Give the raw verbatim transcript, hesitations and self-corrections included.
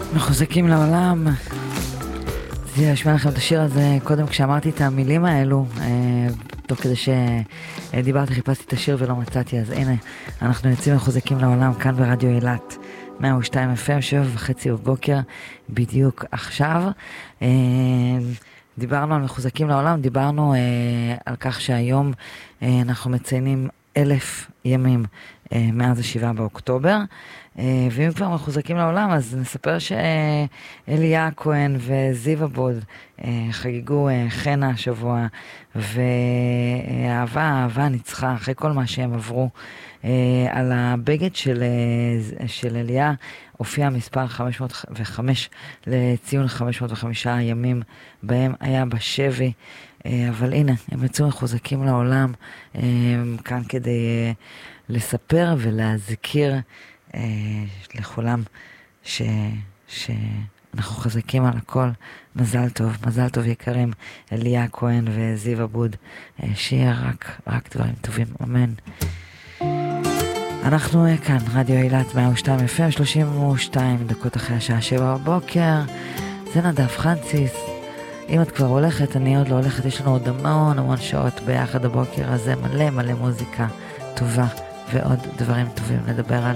מחוזקים לעולם. רציתי להשמיע לכם את השיר הזה קודם כשאמרתי את המילים האלו, תוך כדי שדיברתי חיפשתי את השיר ולא מצאתי, אז הנה, אנחנו יוצאים מחוזקים לעולם כאן ברדיו אילת מאה ושתיים אף אם, שבע וחצי בבוקר בדיוק עכשיו. דיברנו על מחוזקים לעולם, דיברנו על כך שהיום אנחנו מציינים אלף ימים מאז השבעה באוקטובר, ואם כבר מחוזקים לעולם, אז נספר שאליה כהן וזיו הבוד חגיגו חנה השבוע, והאהבה, האהבה ניצחה אחרי כל מה שהם עברו. על הבגד של, של אליה הופיע מספר חמש מאות וחמש לציון חמש מאות וחמישה ימים בהם היה בשבי, אבל הנה, הם יצאו מחוזקים לעולם, כאן כדי לספר ולהזכיר לכולם ש, שאנחנו חזקים על הכל. מזל טוב, מזל טוב יקרים, אליה כהן וזיו הבוד, שיהיה רק, רק דברים טובים, אמן. אנחנו כאן, רדיו אילת מאה ושתיים אף אם, שלושים ושתיים דקות אחרי השעה שבע בבוקר. זה נדב פרנסיס. אם את כבר הולכת, אני עוד לא הולכת, יש לנו עוד המון המון שעות ביחד הבוקר הזה, מלא מלא מוזיקה טובה ועוד דברים טובים לדבר עליהם.